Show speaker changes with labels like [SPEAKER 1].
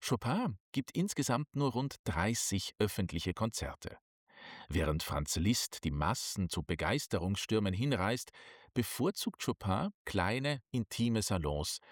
[SPEAKER 1] Chopin gibt insgesamt nur rund 30 öffentliche Konzerte. Während Franz Liszt die Massen zu Begeisterungsstürmen hinreißt, bevorzugt Chopin kleine, intime Salons